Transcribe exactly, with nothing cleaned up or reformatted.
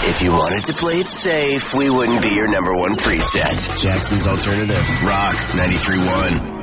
If you wanted to play it safe, we wouldn't be your number one preset. Jackson's Alternative. Rock ninety-three point one.